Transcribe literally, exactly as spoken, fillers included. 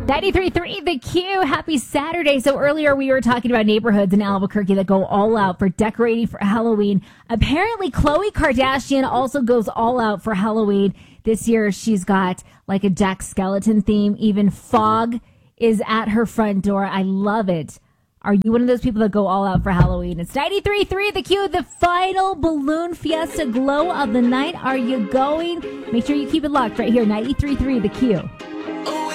ninety-three point three The Q. Happy Saturday. So earlier we were talking about neighborhoods in Albuquerque that go all out for decorating for Halloween. Apparently Khloe Kardashian also goes all out for Halloween. This year she's got like a Jack Skellington theme. Even fog is at her front door. I love it. Are you one of those people that go all out for Halloween? It's ninety-three point three The Q, the final Balloon Fiesta glow of the night. Are you going? Make sure you keep it locked right here, ninety-three point three The Q.